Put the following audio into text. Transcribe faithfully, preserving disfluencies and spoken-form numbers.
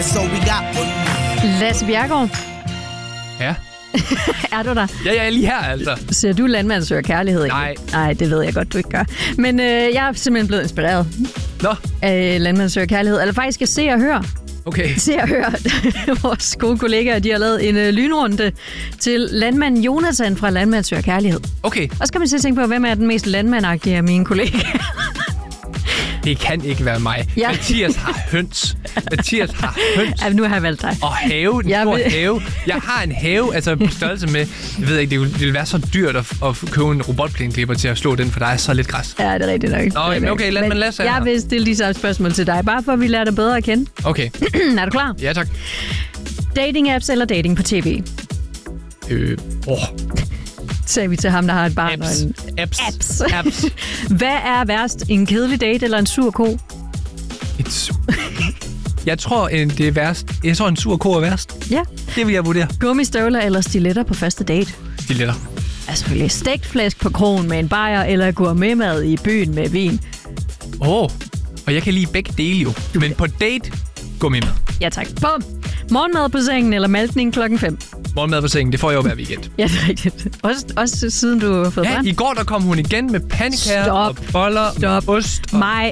so we got one. Lasse Bjerregaard, Ja. er du der? Ja, jeg er lige her, altså. Ser du Landmand søger kærlighed? Ikke? Nej. Nej, det ved jeg godt, du ikke gør. Men øh, jeg er simpelthen blevet inspireret Nå, af Landmand søger kærlighed. Eller faktisk at se og høre. okay. Se og høre. Vores gode kollegaer, de har lavet en øh, lynrunde til landmanden Jonathan fra Landmand søger kærlighed. Okay, Og så kan man så tænke på, hvem er den mest landmandagtige af mine kollegaer? det kan ikke være mig. Ja. Mathias har høns. Mathias har høns. Ja, nu har jeg valgt dig. Og have, en Jeg stor ved- have. Jeg har en have, altså på størrelse med, jeg ved ikke, det ville, det ville være så dyrt at, at købe en robotplæneklipper til at slå den, for der er så lidt græs. Ja, det er rigtigt nok. Nå, jamen, okay, lad mig Lasse Jeg her. vil stille de samme spørgsmål til dig, bare for at vi lærer dig bedre at kende. Okay, Er du klar? ja tak. Dating-apps eller dating på tv? Øh, åh, Sagde vi til ham, der har et barn apps. og en... Apps. Apps. Apps. Hvad er værst? En kedelig date eller en sur ko? Et su- jeg tror, en, det er værst. Jeg tror, en sur ko er værst. Ja. Det vil jeg vurdere. Gummistøvler eller stiletter på første date? Stiletter. Ja, selvfølgelig. Stegt flæsk på krogen med en bajer eller gourmetmad i byen med vin? Åh, oh, og jeg kan lide begge dele jo. Men på date, gå med med. Ja, tak. Bum. Morgenmad på sengen eller maltning klokken fem? Morgenmad på sengen, det får jeg jo hver weekend. Ja, det er rigtigt. Også, også siden du har fået Ja, børn. i går der kom hun igen med pandekager Stop. og boller Stop. og ost. Og... Maj,